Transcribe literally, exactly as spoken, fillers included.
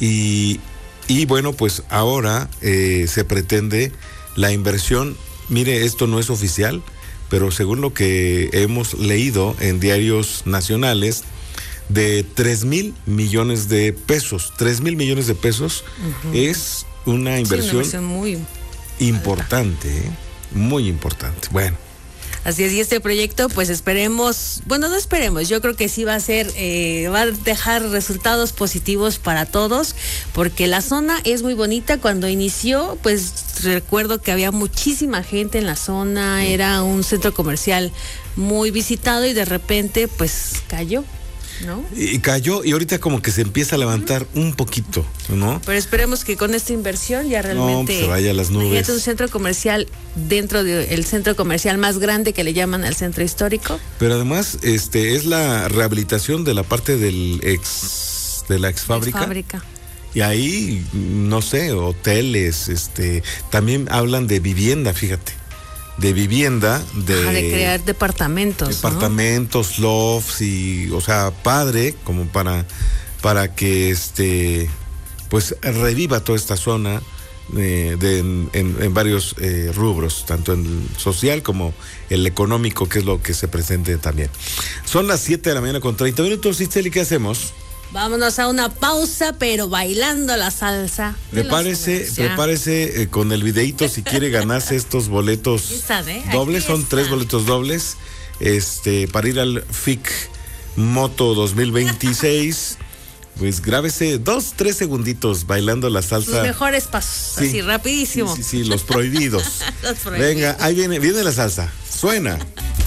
Y, y bueno, pues ahora eh, se pretende la inversión. Mire, esto no es oficial, pero según lo que hemos leído en diarios nacionales, de tres mil millones de pesos. tres mil millones de pesos uh-huh. es una inversión, sí, una inversión muy importante, ¿eh? Muy importante. Bueno. Así es, y este proyecto, pues esperemos, bueno, no esperemos, yo creo que sí va a ser, eh, va a dejar resultados positivos para todos, porque la zona es muy bonita. Cuando inició, pues recuerdo que había muchísima gente en la zona, sí. Era un centro comercial muy visitado y de repente, pues cayó, ¿no? Y cayó y ahorita como que se empieza a levantar uh-huh. un poquito, ¿no? Pero esperemos que con esta inversión ya realmente no, se vaya a las nubes. Fíjate, un centro comercial dentro del centro comercial más grande que le llaman al centro histórico. Pero además, este, es la rehabilitación de la parte del ex, de la ex fábrica. Ex fábrica. Y ahí, no sé, hoteles, este, también hablan de vivienda, fíjate. De vivienda, de, Ajá, de crear departamentos, departamentos, ¿no? Lofts y, o sea, padre, como para, para que este, pues reviva toda esta zona eh, de, en, en, en varios eh, rubros, tanto en el social como el económico, que es lo que se presente también. Son las siete de la mañana con treinta minutos, Itzel, ¿y qué hacemos? Vámonos a una pausa, pero bailando la salsa. Prepárese, prepárese eh, con el videíto si quiere ganarse estos boletos ¿eh? dobles, son tres boletos dobles, este, para ir al F I C Moto dos mil veintiséis. Pues grábese dos, tres segunditos bailando la salsa. Los mejores pasos, sí. Así rapidísimo. Sí, sí, sí, los prohibidos. Los prohibidos. Venga, ahí viene, viene la salsa. Suena.